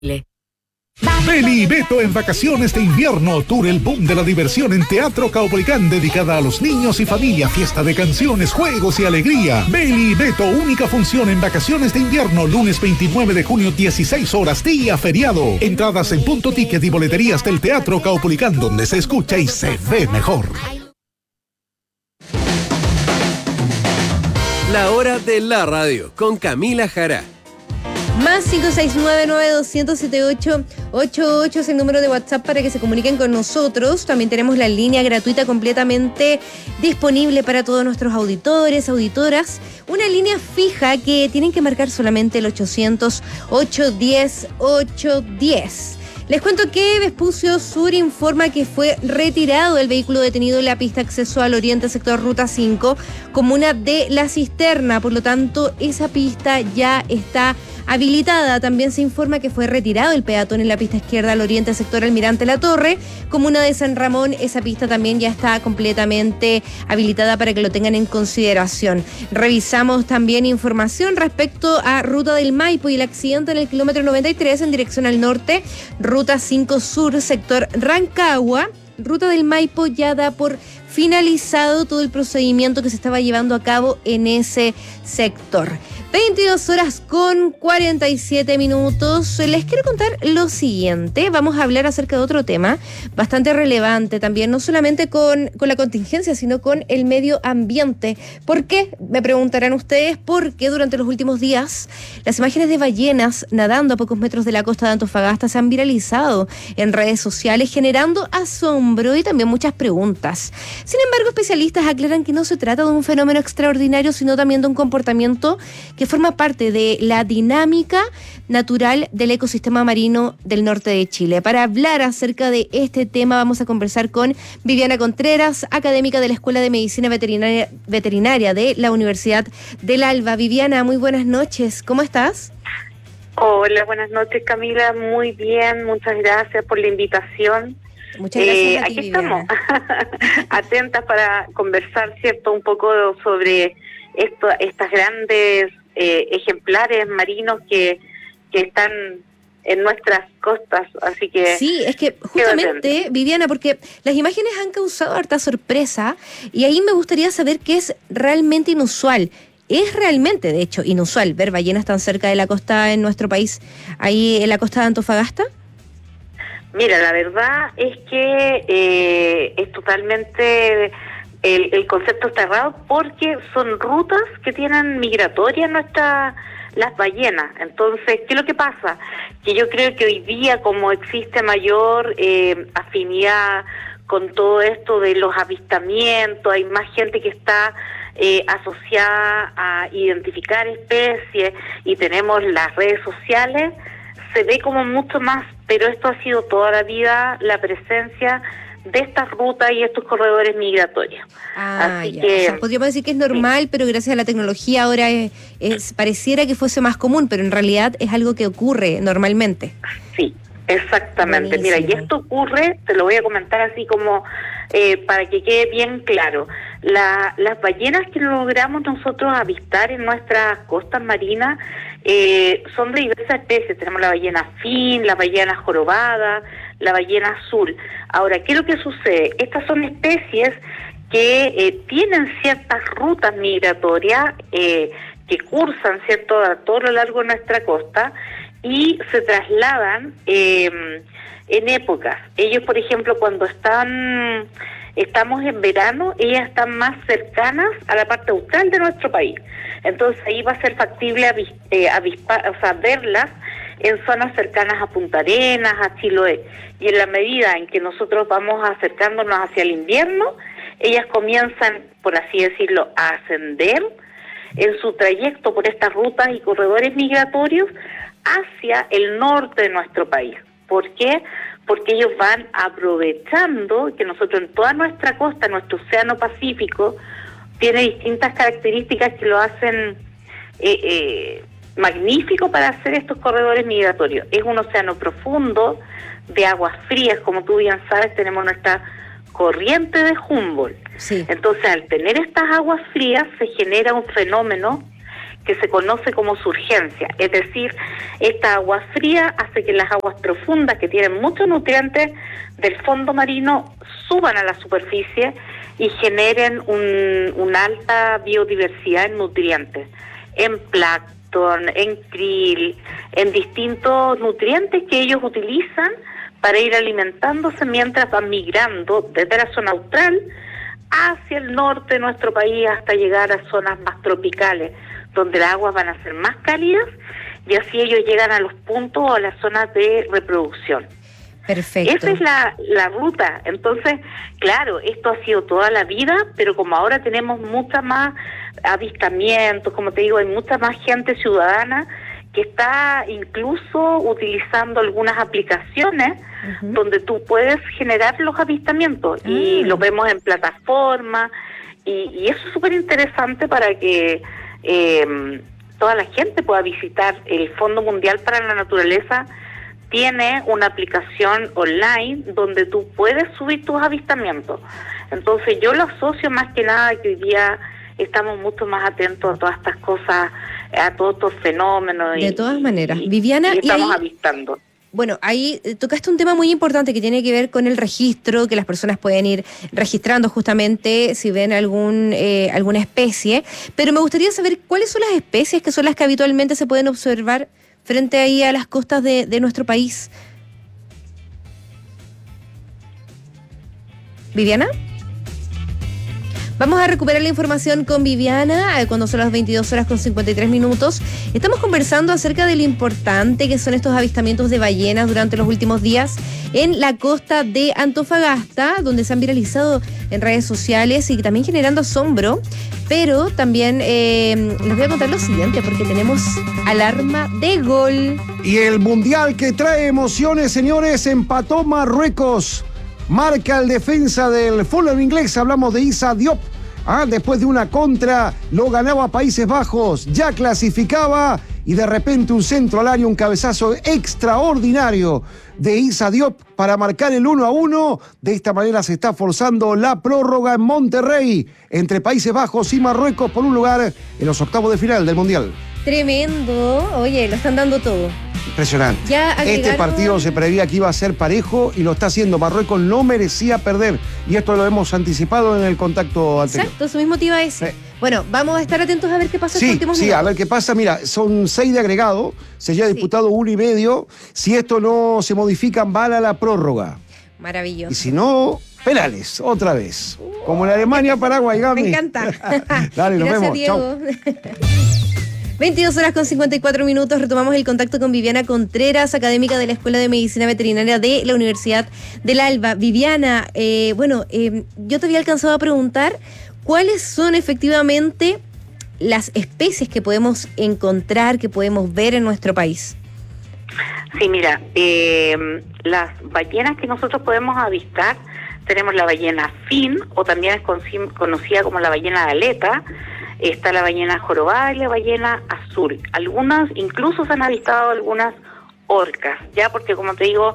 Beli y Beto en vacaciones de invierno, tour el boom de la diversión en Teatro Caupolicán, dedicada a los niños y familia, fiesta de canciones, juegos y alegría. Beli y Beto, única función en vacaciones de invierno, lunes 29 de junio, 16 horas, día feriado. Entradas en Punto Ticket y boleterías del Teatro Caupolicán, donde se escucha y se ve mejor. La hora de la radio, con Camila Jara. Más 569-92007888 es el número de WhatsApp para que se comuniquen con nosotros. También tenemos la línea gratuita completamente disponible para todos nuestros auditores, auditoras. Una línea fija que tienen que marcar solamente el 800-810-810. Les cuento que Vespucio Sur informa que fue retirado el vehículo detenido en la pista acceso al oriente sector Ruta 5, comuna de La Cisterna. Por lo tanto, esa pista ya está habilitada. También se informa que fue retirado el peatón en la pista izquierda al oriente sector Almirante La Torre, comuna de San Ramón. Esa pista también ya está completamente habilitada para que lo tengan en consideración. Revisamos también información respecto a Ruta del Maipo y el accidente en el kilómetro 93 en dirección al norte, Ruta 5 Sur, sector Rancagua. Ruta del Maipo ya da por finalizado todo el procedimiento que se estaba llevando a cabo en ese sector. 22:47. Les quiero contar lo siguiente. Vamos a hablar acerca de otro tema bastante relevante también, no solamente con la contingencia, sino con el medio ambiente. ¿Por qué? Me preguntarán ustedes. Porque durante los últimos días las imágenes de ballenas nadando a pocos metros de la costa de Antofagasta se han viralizado en redes sociales, generando asombro y también muchas preguntas. Sin embargo, especialistas aclaran que no se trata de un fenómeno extraordinario, sino también de un comportamiento que forma parte de la dinámica natural del ecosistema marino del norte de Chile. Para hablar acerca de este tema vamos a conversar con Viviana Contreras, académica de la Escuela de Medicina Veterinaria de la Universidad del Alba. Viviana, muy buenas noches, ¿cómo estás? Hola, buenas noches, Camila, muy bien, muchas gracias por la invitación. Muchas gracias a ti, aquí Viviana. estamos, atentas para conversar, ¿cierto?, un poco sobre estas grandes ejemplares marinos que están en nuestras costas, así que... Sí, es que justamente, Viviana, porque las imágenes han causado harta sorpresa y ahí me gustaría saber qué es realmente inusual. Es realmente, de hecho, inusual ver ballenas tan cerca de la costa en nuestro país, ahí en la costa de Antofagasta. Mira, la verdad es que es totalmente... El concepto está errado porque son rutas que tienen migratorias las ballenas. Entonces, ¿qué es lo que pasa? Que yo creo que hoy día, como existe mayor afinidad con todo esto de los avistamientos, hay más gente que está asociada a identificar especies y tenemos las redes sociales, se ve como mucho más, pero esto ha sido toda la vida la presencia de estas rutas y estos corredores migratorios. Así ya. que, o sea, podríamos decir que es normal, sí, pero gracias a la tecnología ahora pareciera que fuese más común, pero en realidad es algo que ocurre normalmente. Sí, exactamente. Buenísimo. Mira, y esto ocurre, te lo voy a comentar así como para que quede bien claro. Las ballenas que logramos nosotros avistar en nuestras costas marinas son de diversas especies. Tenemos la ballena fin, la ballena jorobada, la ballena azul. Ahora, ¿qué es lo que sucede? Estas son especies que tienen ciertas rutas migratorias que cursan, ¿cierto?, a todo lo largo de nuestra costa y se trasladan en épocas. Ellos, por ejemplo, cuando estamos en verano, ellas están más cercanas a la parte austral de nuestro país. Entonces ahí va a ser factible verlas en zonas cercanas a Punta Arenas, a Chiloé. Y en la medida en que nosotros vamos acercándonos hacia el invierno, ellas comienzan, por así decirlo, a ascender en su trayecto por estas rutas y corredores migratorios hacia el norte de nuestro país. ¿Por qué? Porque ellos van aprovechando que nosotros en toda nuestra costa, nuestro océano Pacífico, tiene distintas características que lo hacen magnífico para hacer estos corredores migratorios. Es un océano profundo, de aguas frías, como tú bien sabes, tenemos nuestra corriente de Humboldt. Sí. Entonces, al tener estas aguas frías, se genera un fenómeno que se conoce como surgencia, es decir, esta agua fría hace que las aguas profundas, que tienen muchos nutrientes del fondo marino, suban a la superficie y generen una alta biodiversidad en nutrientes, en plancton, en krill, en distintos nutrientes que ellos utilizan para ir alimentándose mientras van migrando desde la zona austral hacia el norte de nuestro país hasta llegar a zonas más tropicales, donde las aguas van a ser más cálidas y así ellos llegan a los puntos o a las zonas de reproducción. Perfecto. Esa es la ruta. Entonces, claro, esto ha sido toda la vida, pero como ahora tenemos mucha más avistamientos, como te digo, hay mucha más gente ciudadana que está incluso utilizando algunas aplicaciones donde tú puedes generar los avistamientos y lo vemos en plataformas y eso es súper interesante para que toda la gente pueda visitar. El Fondo Mundial para la Naturaleza tiene una aplicación online donde tú puedes subir tus avistamientos. Entonces yo lo asocio más que nada que hoy día estamos mucho más atentos a todas estas cosas, a todos estos fenómenos. De todas maneras. Viviana, y estamos avistando. Bueno, ahí tocaste un tema muy importante que tiene que ver con el registro, que las personas pueden ir registrando justamente si ven alguna especie, pero me gustaría saber cuáles son las especies que son las que habitualmente se pueden observar frente ahí a las costas de nuestro país. ¿Viviana? Vamos a recuperar la información con Viviana cuando son las 22:53. Estamos conversando acerca de lo importante que son estos avistamientos de ballenas durante los últimos días en la costa de Antofagasta, donde se han viralizado en redes sociales y también generando asombro. Pero también les voy a contar lo siguiente, porque tenemos alarma de gol. Y el mundial que trae emociones, señores, empató Marruecos. Marca el defensa del Fulham inglés, hablamos de Issa Diop. Después de una contra, lo ganaba Países Bajos, ya clasificaba y de repente un centro al área, un cabezazo extraordinario de Issa Diop para marcar el 1-1. De esta manera se está forzando la prórroga en Monterrey entre Países Bajos y Marruecos por un lugar en los octavos de final del Mundial. Tremendo, oye, lo están dando todo. Impresionante. Ya Este partido se preveía que iba a ser parejo y lo está haciendo. Marruecos no merecía perder y esto lo hemos anticipado en el contacto anterior. Exacto, eso mismo te iba a decir. Bueno, vamos a estar atentos a ver qué pasa en los últimos minutos. A ver qué pasa. Mira, son 6 de agregado, se ya ha disputado 1.5. Si esto no se modifica, van a la prórroga. Maravilloso. Y si no, penales, otra vez. Como en Alemania, Paraguay, Gaby. Me encanta. Dale, nos Gracias, vemos. Diego. Chau. 22:54. Retomamos el contacto con Viviana Contreras, académica de la Escuela de Medicina Veterinaria de la Universidad del Alba. Viviana, yo te había alcanzado a preguntar cuáles son efectivamente las especies que podemos encontrar, que podemos ver en nuestro país. Sí, mira, las ballenas que nosotros podemos avistar, tenemos la ballena fin, o también es conocida como la ballena de aleta. Está la ballena jorobada y la ballena azul. Algunas, incluso se han avistado algunas orcas, ya porque como te digo,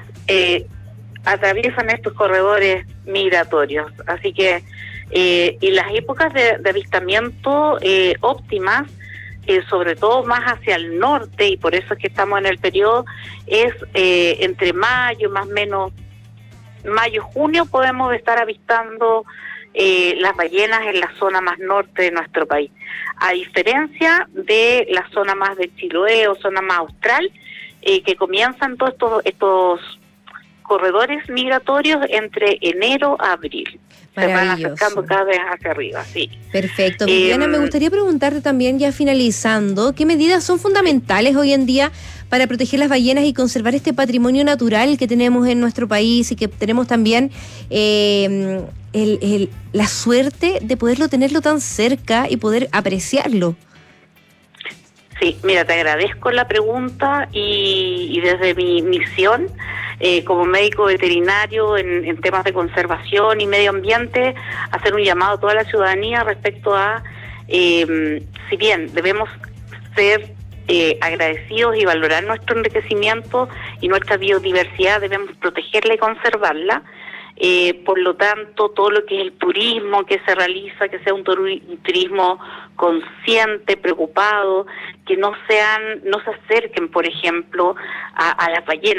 atraviesan estos corredores migratorios. Así que, y las épocas de avistamiento óptimas, sobre todo más hacia el norte, y por eso es que estamos en el periodo, es entre mayo, más o menos, mayo-junio podemos estar avistando las ballenas en la zona más norte de nuestro país, a diferencia de la zona más de Chiloé o zona más austral, que comienzan todos estos corredores migratorios entre enero a abril. Se van acercando cada vez hacia arriba, sí. Perfecto. Viviana, me gustaría preguntarte también, ya finalizando, ¿qué medidas son fundamentales hoy en día para proteger las ballenas y conservar este patrimonio natural que tenemos en nuestro país y que tenemos también la suerte de poderlo tenerlo tan cerca y poder apreciarlo? Sí, mira, te agradezco la pregunta y desde mi misión como médico veterinario en temas de conservación y medio ambiente, hacer un llamado a toda la ciudadanía respecto a, si bien debemos ser agradecidos y valorar nuestro enriquecimiento y nuestra biodiversidad, debemos protegerla y conservarla. por lo tanto, todo lo que es el turismo que se realiza, que sea un turismo consciente, preocupado, que no se acerquen, por ejemplo, a las ballenas.